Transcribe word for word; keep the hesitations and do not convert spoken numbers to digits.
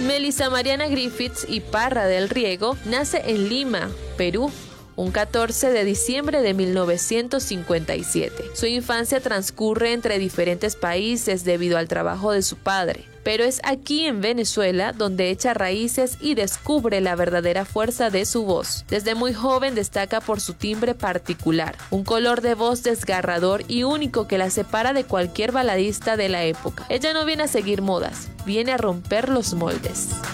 Melissa Mariana Griffiths y Parra del Riego nace en Lima, Perú, un catorce de diciembre de mil novecientos cincuenta y siete. Su infancia transcurre entre diferentes países debido al trabajo de su padre, pero es aquí en Venezuela donde echa raíces y descubre la verdadera fuerza de su voz. Desde muy joven destaca por su timbre particular, un color de voz desgarrador y único que la separa de cualquier baladista de la época. Ella no viene a seguir modas, viene a romper los moldes.